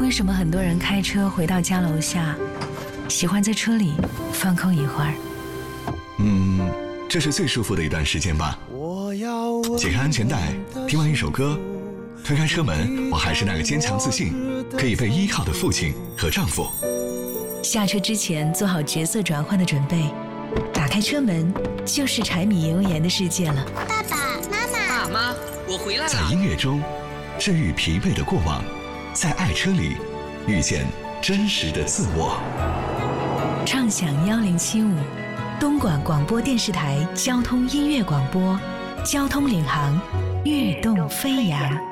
为什么很多人开车回到家楼下，喜欢在车里放空一会儿？ 这是最舒服的一段时间吧。解开安全带，听完一首歌，推开车门，我还是那个坚强自信、可以被依靠的父亲和丈夫。 下车之前做好角色转换的准备，打开车门就是柴米油盐的世界了。 爸爸妈妈， 爸妈，我回来了。 在音乐中治愈疲惫的过往，在爱车里遇见真实的自我。 畅享1075，东莞广播电视台交通音乐广播，交通领航，跃动飞扬。